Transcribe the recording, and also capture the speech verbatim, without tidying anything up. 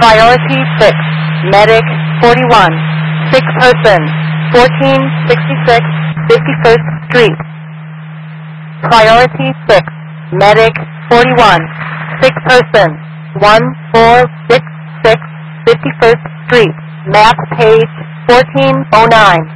Priority six, Medic forty-one, sick person, fourteen sixty-six fifty-first Street. Priority six, Medic forty-one, sick person, one four six six fifty-first Street. Map page fourteen oh nine.